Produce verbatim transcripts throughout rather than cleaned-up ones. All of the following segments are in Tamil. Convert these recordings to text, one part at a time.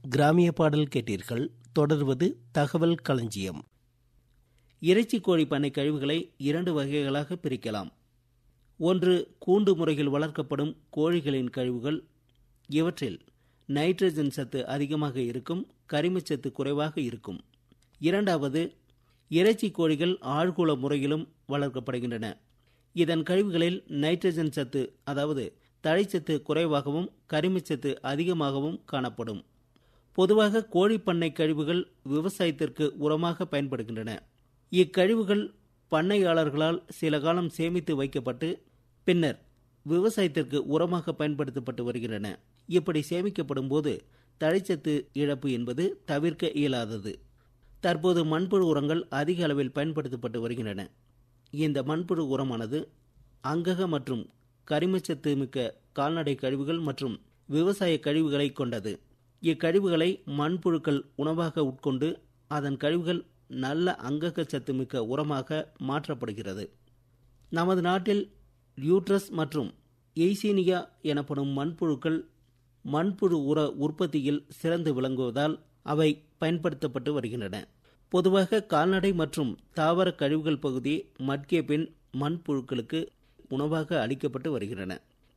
கிராமிய பாடல் கேட்டீர்கள். தொடர்வது தகவல் களஞ்சியம். இறைச்சி கோழி பண்ணை கழிவுகளை இரண்டு வகைகளாக பிரிக்கலாம். ஒன்று, கூண்டு முறையில் வளர்க்கப்படும் கோழிகளின் கழிவுகள். இவற்றில் நைட்ரஜன் சத்து அதிகமாக இருக்கும், கரிமச்சத்து குறைவாக இருக்கும். இரண்டாவது, இறைச்சி கோழிகள் ஆழ்குள முறையிலும் வளர்க்கப்படுகின்றன. இதன் கழிவுகளில் நைட்ரஜன் சத்து அதாவது தழைச்சத்து குறைவாகவும் கரிமச்சத்து அதிகமாகவும் காணப்படும். பொதுவாக கோழிப்பண்ணை கழிவுகள் விவசாயத்திற்கு உரமாக பயன்படுகின்றன. இக்கழிவுகள் பண்ணையாளர்களால் சில காலம் சேமித்து வைக்கப்பட்டு பின்னர் விவசாயத்திற்கு உரமாக பயன்படுத்தப்பட்டு வருகின்றன. இப்படி சேமிக்கப்படும் போது தழைச்சத்து இழப்பு என்பது தவிர்க்க இயலாதது. தற்போது மண்புழு உரங்கள் அதிக அளவில் பயன்படுத்தப்பட்டு வருகின்றன. இந்த மண்புழு உரமானது அங்கக மற்றும் கரிமச்சத்து மிக்க கால்நடை கழிவுகள் மற்றும் விவசாய கழிவுகளை கொண்டது. இக்கழிவுகளை மண்புழுக்கள் உணவாக உட்கொண்டு அதன் கழிவுகள் நல்ல அங்கக சத்து மிக்க உரமாக மாற்றப்படுகிறது. நமது நாட்டில் லியூட்ரஸ் மற்றும் எய்சீனியா எனப்படும் மண்புழுக்கள் மண்புழு உர உற்பத்தியில் சிறந்து விளங்குவதால் அவை பயன்படுத்தப்பட்டு வருகின்றன. பொதுவாக கால்நடை மற்றும் தாவர கழிவுகள் பகுதி மட்கிய பின் மண்புழுக்களுக்கு உணவாக அளிக்கப்பட்டு வருகின்றன.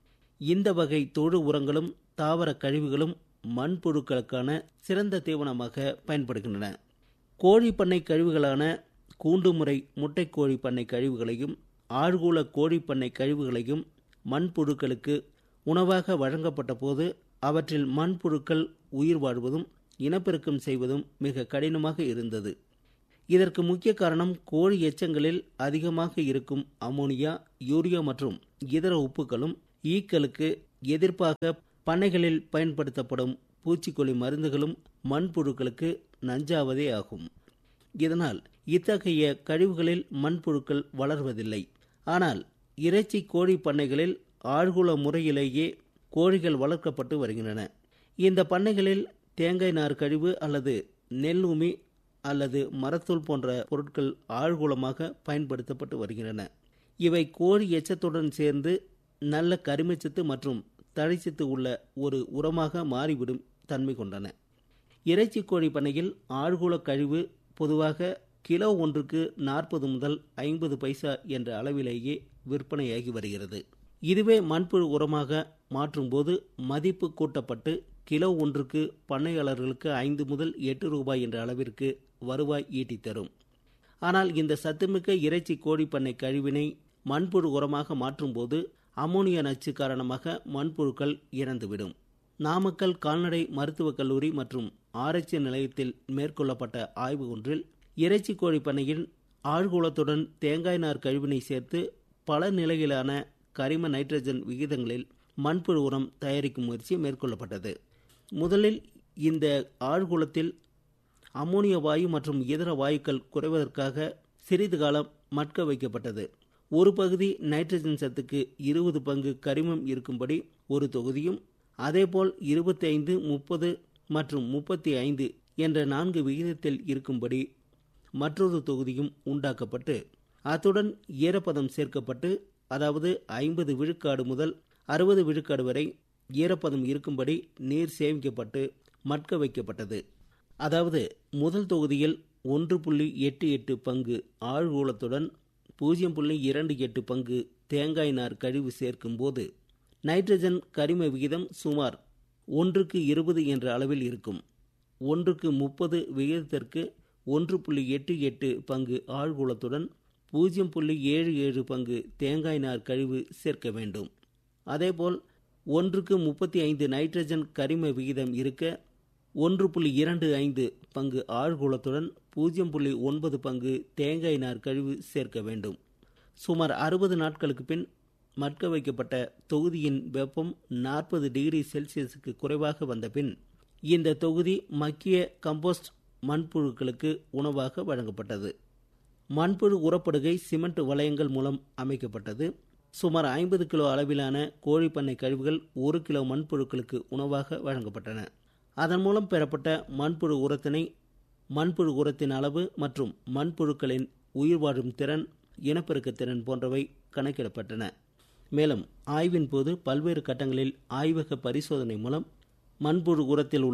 இந்த வகை தொழு உரங்களும் தாவர கழிவுகளும் மண்புழுக்களுக்கான சிறந்த தீவனமாக பயன்படுகின்றன. கோழி பண்ணை கழிவுகளான கூண்டுமுறை முட்டை கோழி பண்ணை கழிவுகளையும் ஆழ்கூள கோழி பண்ணை கழிவுகளையும் மண்புழுக்களுக்கு உணவாக வழங்கப்பட்ட போது அவற்றில் மண்புழுக்கள் உயிர் வாழ்வதும் இனப்பெருக்கம் செய்வதும் மிக கடினமாக இருந்தது. இதற்கு முக்கிய காரணம் கோழி எச்சங்களில் அதிகமாக இருக்கும் அமோனியா, யூரியா மற்றும் இதர உப்புகளும் ஈக்களுக்கு எதிர்ப்பாக பண்ணைகளில் பயன்படுத்தப்படும் பூச்சிக்கொல்லி மருந்துகளும் மண்புழுக்களுக்கு நஞ்சாவதே ஆகும். இதனால் இத்தகைய கழிவுகளில் மண்புழுக்கள் வளர்வதில்லை. ஆனால் இறைச்சி கோழி பண்ணைகளில் ஆழ்குள முறையிலேயே கோழிகள் வளர்க்கப்பட்டு வருகின்றன. இந்த பண்ணைகளில் தேங்காய் நார் கழிவு அல்லது நெல் உமி அல்லது மரத்தூள் போன்ற பொருட்கள் ஆழ்குளமாக பயன்படுத்தப்பட்டு வருகின்றன. இவை கோழி எச்சத்துடன் சேர்ந்து நல்ல கரிமச்சத்து மற்றும் தழைச்சத்து உள்ள ஒரு உரமாக மாறிவிடும் தன்மை கொண்டன. இறைச்சி கோழி பண்ணையில் ஆழ்குள கழிவு பொதுவாக கிலோ ஒன்றுக்கு நாற்பது முதல் ஐம்பது பைசா என்ற அளவிலேயே விற்பனையாகி வருகிறது. இதுவே மண்புழு உரமாக மாற்றும் போது மதிப்பு கூட்டப்பட்டு கிலோ ஒன்றுக்கு பண்ணையாளர்களுக்கு ஐந்து முதல் எட்டு ரூபாய் என்ற அளவிற்கு வருவாய் ஈட்டித் தரும். ஆனால் இந்த சத்துமிக்க இறைச்சி கோழி பண்ணை கழிவினை மண்புழு உரமாக மாற்றும் போது அமோனியா நச்சு காரணமாக மண்புழுக்கள் இறந்துவிடும். நாமக்கல் கால்நடை மருத்துவக் கல்லூரி மற்றும் ஆராய்ச்சி நிலையத்தில் மேற்கொள்ளப்பட்ட ஆய்வு ஒன்றில் இறைச்சி கோழி பண்ணையின் ஆழ்குளத்துடன் தேங்காய் நார் கழிவினை சேர்த்து பல நிலையிலான கரிம நைட்ரஜன் விகிதங்களில் மண்புழு உரம் தயாரிக்கும் முயற்சி மேற்கொள்ளப்பட்டது. முதலில் இந்த ஆழ்குளத்தில் அமோனிய வாயு மற்றும் இதர வாயுக்கள் குறைவதற்காக சிறிது காலம் மட்க வைக்கப்பட்டது. ஒரு பகுதி நைட்ரஜன் சத்துக்கு இருபது பங்கு கரிமம் இருக்கும்படி ஒரு தொகுதியும், அதேபோல் இருபத்தி ஐந்து முப்பது மற்றும் முப்பத்தி ஐந்து என்ற நான்கு விகிதத்தில் இருக்கும்படி மற்றொரு தொகுதியும் உண்டாக்கப்பட்டு அத்துடன் ஈரப்பதம் சேர்க்கப்பட்டு, அதாவது ஐம்பது விழுக்காடு முதல் அறுபது விழுக்காடு வரை ஈரப்பதம் இருக்கும்படி நீர் சேமிக்கப்பட்டு மட்க வைக்கப்பட்டது. அதாவது முதல் தொகுதியில் ஒன்று புள்ளி எட்டு எட்டு பங்கு ஆழ்கூளத்துடன் பூஜ்ஜியம் புள்ளி இரண்டு எட்டு பங்கு தேங்காய் நார் கழிவு சேர்க்கும் போது நைட்ரஜன் கரிம விகிதம் சுமார் ஒன்றுக்கு இருபது என்ற அளவில் இருக்கும். ஒன்றுக்கு முப்பது விகிதத்திற்கு ஒன்று புள்ளி எட்டு எட்டு பங்கு ஆழ்கூளத்துடன் பூஜ்ஜியம் புள்ளி ஏழு ஏழு பங்கு தேங்காய் நார் கழிவு சேர்க்க வேண்டும். அதேபோல் ஒன்றுக்கு முப்பத்தி ஐந்து நைட்ரஜன் கரிம விகிதம் இருக்க ஒன்று புள்ளி இரண்டு ஐந்து பங்கு ஆழ்கூளத்துடன் பூஜ்ஜியம் புள்ளி ஒன்பது பங்கு தேங்காய் நார் கழிவு சேர்க்க வேண்டும். சுமார் அறுபது நாட்களுக்கு பின் மட்க வைக்கப்பட்ட தொகுதியின் வெப்பம் நாற்பது டிகிரி செல்சியஸுக்கு குறைவாக வந்த பின் இந்த தொகுதி மக்கிய கம்போஸ்ட் மண்புழுக்களுக்கு உணவாக வழங்கப்பட்டது. மண்புழு உரப்படுகை சிமெண்ட் வளையங்கள் மூலம் அமைக்கப்பட்டது. சுமார் ஐம்பது கிலோ அளவிலான கோழிப்பண்ணை கழிவுகள் ஒரு கிலோ மண்புழுக்களுக்கு உணவாக வழங்கப்பட்டன. அதன் மூலம் பெறப்பட்ட மண்புழு உரத்தினை மண்புழு உரத்தின் அளவு மற்றும் மண்புழுக்களின் உயிர் வாழும் திறன், இனப்பெருக்க திறன் போன்றவை கணக்கிடப்பட்டன. மேலும் ஆய்வின் போது பல்வேறு கட்டங்களில் ஆய்வக பரிசோதனை மூலம் மண்புழு உரத்தில் உள்ள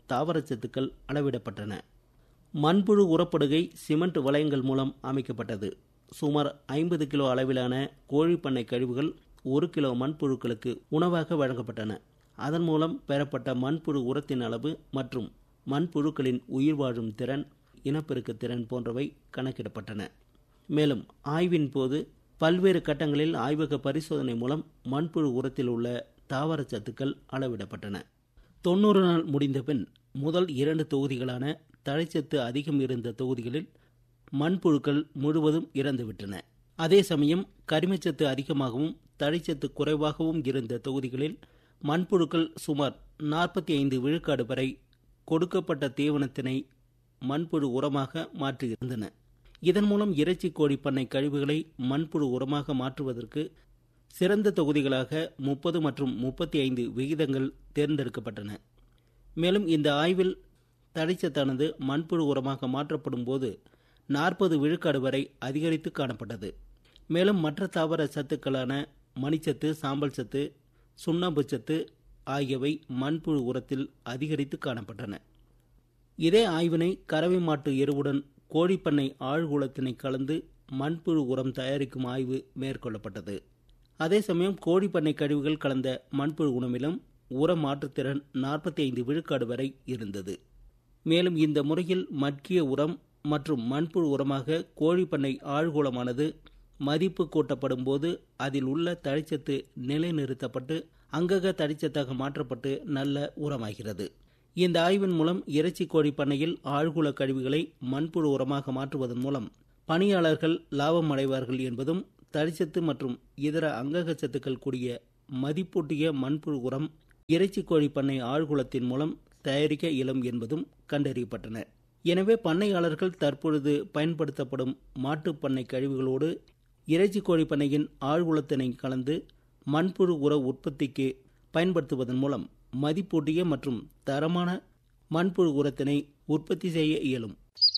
தாவரச்சத்துக்கள் அளவிடப்பட்டன. மண்புழு உரப்படுகை சிமெண்ட் வளையங்கள் மூலம் அமைக்கப்பட்டது. சுமார் ஐம்பது கிலோ அளவிலான கோழிப்பண்ணை கழிவுகள் ஒரு கிலோ மண்புழுக்களுக்கு உணவாக வழங்கப்பட்டன. அதன் மூலம் பெறப்பட்ட மண்புழு உரத்தின் அளவு மற்றும் மண்புழுக்களின் உயிர் வாழும் திறன், இனப்பெருக்க திறன் போன்றவை கணக்கிடப்பட்டன. மேலும் ஆய்வின் போது பல்வேறு கட்டங்களில் ஆய்வக பரிசோதனை மூலம் மண்புழு உரத்தில் உள்ள தாவர சத்துக்கள் அளவிடப்பட்டன. தொண்ணூறு நாள் முடிந்த பின் முதல் இரண்டு தொகுதிகளான தழைச்சத்து அதிகம் இருந்த தொகுதிகளில் மண்புழுக்கள் முழுவதும் இறந்துவிட்டன. அதே சமயம் கரிமச்சத்து அதிகமாகவும் தழைச்சத்து குறைவாகவும் இருந்த தொகுதிகளில் மண்புழுக்கள் சுமார் நாற்பத்தி ஐந்து விழுக்காடு வரை கொடுக்கப்பட்ட தீவனத்தினை மண்புழு உரமாக மாற்றியிருந்தன. இதன் மூலம் இறைச்சி கோழி பண்ணை கழிவுகளை மண்புழு உரமாக மாற்றுவதற்கு சிறந்த தொகுதிகளாக முப்பது மற்றும் முப்பத்தி ஐந்து விகிதங்கள் தேர்ந்தெடுக்கப்பட்டன. மேலும் இந்த ஆய்வில் தழைச்சத்தானது மண்புழு உரமாக மாற்றப்படும் போது நாற்பது விழுக்காடு வரை அதிகரித்து காணப்பட்டது. மேலும் மற்ற தாவர சத்துக்களான மணிச்சத்து, சாம்பல் சத்து, சுண்ணாம்பு சத்து ஆகியவை மண்புழு உரத்தில் அதிகரித்து காணப்பட்டன. இதே ஆய்வினை கறவை மாட்டு எருவுடன் கோழிப்பண்ணை ஆழ்குளத்தினை கலந்து மண்புழு உரம் தயாரிக்கும் ஆய்வு மேற்கொள்ளப்பட்டது. அதே சமயம் கோழிப்பண்ணை கழிவுகள் கலந்த மண்புழு உணவிலும் உர மாற்றுத்திறன் நாற்பத்தி ஐந்து விழுக்காடு வரை இருந்தது. மேலும் இந்த முறையில் மட்கிய உரம் மற்றும் மண்புழு உரமாக கோழிப்பண்ணை ஆழ்குளமானது மதிப்பு கூட்டப்படும் போது அதில் உள்ள தழைச்சத்து நிலைநிறுத்தப்பட்டு அங்கக தழைச்சத்தாக மாற்றப்பட்டு நல்ல உரமாகிறது. இந்த ஆய்வின் மூலம் இறைச்சி கோழி பண்ணையில் ஆழ்குள கழிவுகளை மண்புழு உரமாக மாற்றுவதன் மூலம் பணியாளர்கள் லாபம் அடைவார்கள் என்பதும், தழைச்சத்து மற்றும் இதர அங்கக சத்துக்கள் கூடிய மதிப்பூட்டிய மண்புழு உரம் இறைச்சி கோழி பண்ணை ஆழ்குளத்தின் மூலம் தயாரிக்க இயலும் என்பதும் கண்டறியப்பட்டன. எனவே பண்ணையாளர்கள் தற்பொழுது பயன்படுத்தப்படும் மாட்டுப் பண்ணை கழிவுகளோடு இறைச்சி கோழி பண்ணையின் ஆழ்குளத்தினை கலந்து மண்புழு உர உற்பத்திக்கு பயன்படுத்துவதன் மூலம் மதிப்பூட்டிய மற்றும் தரமான மண்புழு உரத்தினை உற்பத்தி செய்ய இயலும்.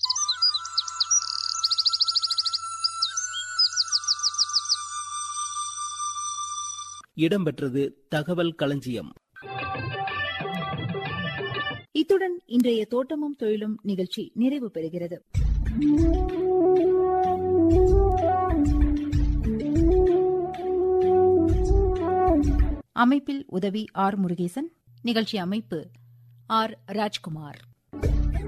இடம்பெற்றது தகவல் களஞ்சியம். இத்துடன் இன்றைய தோட்டமும் தொழிலும் நிகழ்ச்சி நிறைவு பெறுகிறது. அமைப்பில் உதவி ஆர் முருகேசன். நிகழ்ச்சி அமைப்பு ஆர் ராஜ்குமார்.